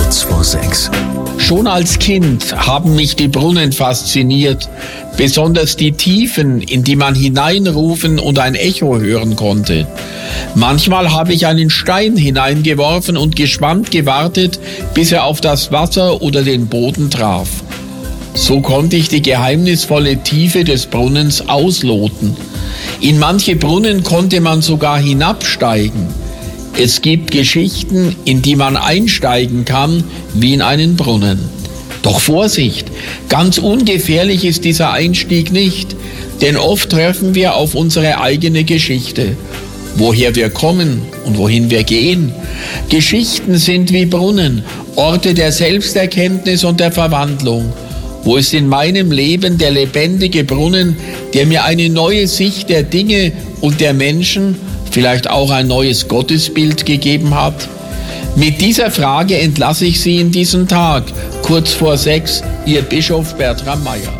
Kurz vor 6. Schon als Kind haben mich die Brunnen fasziniert, besonders die Tiefen, in die man hineinrufen und ein Echo hören konnte. Manchmal habe ich einen Stein hineingeworfen und gespannt gewartet, bis er auf das Wasser oder den Boden traf. So konnte ich die geheimnisvolle Tiefe des Brunnens ausloten. In manche Brunnen konnte man sogar hinabsteigen. Es gibt Geschichten, in die man einsteigen kann, wie in einen Brunnen. Doch Vorsicht, ganz ungefährlich ist dieser Einstieg nicht, denn oft treffen wir auf unsere eigene Geschichte. Woher wir kommen und wohin wir gehen. Geschichten sind wie Brunnen, Orte der Selbsterkenntnis und der Verwandlung. Wo ist in meinem Leben der lebendige Brunnen, der mir eine neue Sicht der Dinge und der Menschen, vielleicht auch ein neues Gottesbild gegeben hat? Mit dieser Frage entlasse ich Sie in diesen Tag. Kurz vor 6, Ihr Bischof Bertram Meyer.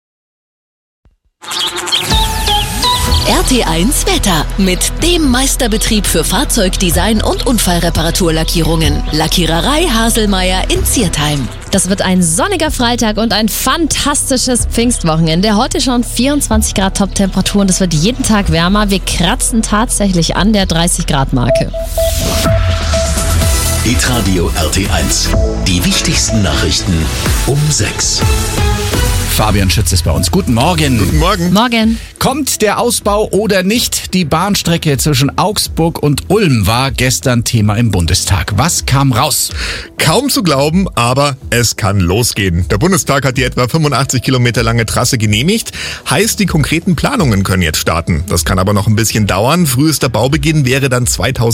RT1 Wetter mit dem Meisterbetrieb für Fahrzeugdesign und Unfallreparaturlackierungen. Lackiererei Haselmeier in Ziertheim. Das wird ein sonniger Freitag und ein fantastisches Pfingstwochenende. Heute schon 24 Grad Top-Temperatur und es wird jeden Tag wärmer. Wir kratzen tatsächlich an der 30-Grad-Marke. Hitradio RT1. Die wichtigsten Nachrichten um 6. Fabian Schütz ist bei uns. Guten Morgen. Guten Morgen. Morgen. Kommt der Ausbau oder nicht? Die Bahnstrecke zwischen Augsburg und Ulm war gestern Thema im Bundestag. Was kam raus? Kaum zu glauben, aber es kann losgehen. Der Bundestag hat die etwa 85 Kilometer lange Trasse genehmigt. Heißt, die konkreten Planungen können jetzt starten. Das kann aber noch ein bisschen dauern. Frühester Baubeginn wäre dann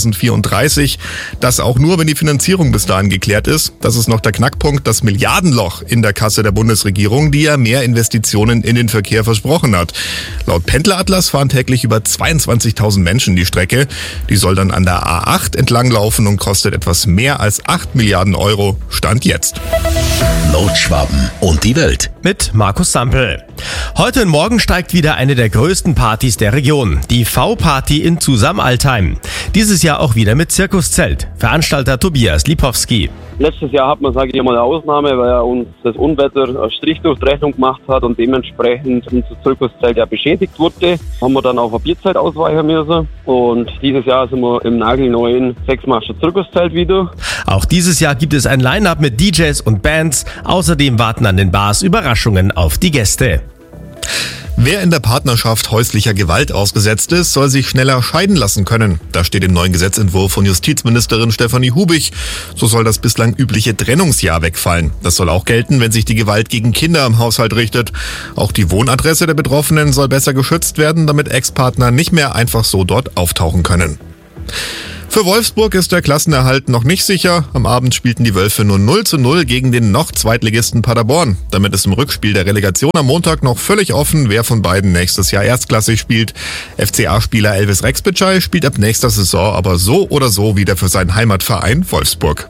2034. Das auch nur, wenn die Finanzierung bis dahin geklärt ist. Das ist noch der Knackpunkt, das Milliardenloch in der Kasse der Bundesregierung, die ja mehr Investitionen in den Verkehr versprochen hat. Laut Pendleratlas fahren täglich über 22.000 Menschen die Strecke. Die soll dann an der A8 entlanglaufen und kostet etwas mehr als 8 Milliarden Euro. Stand jetzt. Nordschwaben und die Welt. Mit Markus Sampel. Heute und morgen steigt wieder eine der größten Partys der Region. Die V-Party in Zusam-Altheim. Dieses Jahr auch wieder mit Zirkuszelt. Veranstalter Tobias Lipowski. Letztes Jahr hat man, sage ich mal, eine Ausnahme, weil er uns das Unwetter einen Strich durch die Rechnung gemacht hat und dementsprechend unser Zirkuszelt ja beschädigt wurde. Haben wir dann auf ein Bierzelt ausweichen müssen und dieses Jahr sind wir im nagelneuen 6-Mascher Zirkuszelt wieder. Auch dieses Jahr gibt es ein Line-Up mit DJs und Bands. Außerdem warten an den Bars Überraschungen auf die Gäste. Wer in der Partnerschaft häuslicher Gewalt ausgesetzt ist, soll sich schneller scheiden lassen können. Das steht im neuen Gesetzentwurf von Justizministerin Stefanie Hubich. So soll das bislang übliche Trennungsjahr wegfallen. Das soll auch gelten, wenn sich die Gewalt gegen Kinder im Haushalt richtet. Auch die Wohnadresse der Betroffenen soll besser geschützt werden, damit Ex-Partner nicht mehr einfach so dort auftauchen können. Für Wolfsburg ist der Klassenerhalt noch nicht sicher. Am Abend spielten die Wölfe nur 0:0 gegen den noch Zweitligisten Paderborn. Damit ist im Rückspiel der Relegation am Montag noch völlig offen, wer von beiden nächstes Jahr erstklassig spielt. FCA-Spieler Elvis Rexbitschei spielt ab nächster Saison aber so oder so wieder für seinen Heimatverein Wolfsburg.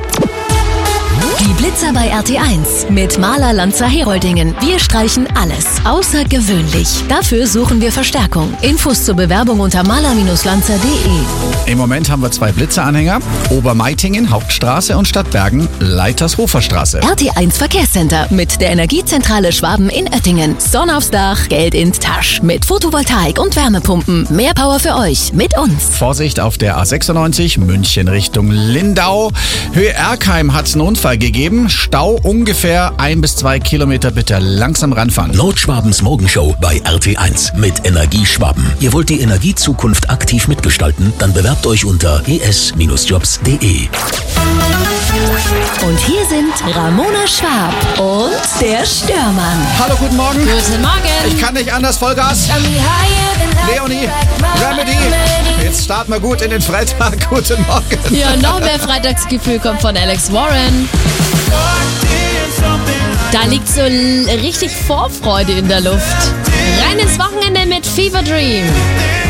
Die Blitzer bei RT1 mit Maler Lanzer Heroldingen. Wir streichen alles außergewöhnlich. Dafür suchen wir Verstärkung. Infos zur Bewerbung unter maler-lanzer.de. Im Moment haben wir 2 Blitzeranhänger. Obermeitingen, Hauptstraße und Stadtbergen, Leitershofer Straße. RT1 Verkehrscenter mit der Energiezentrale Schwaben in Oettingen. Sonne aufs Dach, Geld in Tasch. Mit Photovoltaik und Wärmepumpen. Mehr Power für euch mit uns. Vorsicht auf der A96, München Richtung Lindau. Höhe Erkheim hat es einen Unfall gegeben. Stau ungefähr 1 bis 2 Kilometer, bitte langsam ranfahren. Nordschwabens Morgenshow bei RT1 mit Energieschwaben. Ihr wollt die Energiezukunft aktiv mitgestalten? Dann bewerbt euch unter es-jobs.de. Und hier sind Ramona Schwab und der Störmann. Hallo, guten Morgen. Guten Morgen. Ich kann nicht anders, Vollgas. Leonie, Remedy. Jetzt starten wir gut in den Freitag. Guten Morgen. Ja, noch mehr Freitagsgefühl kommt von Alex Warren. Da liegt so richtig Vorfreude in der Luft. Rein ins Wochenende mit Fever Dream.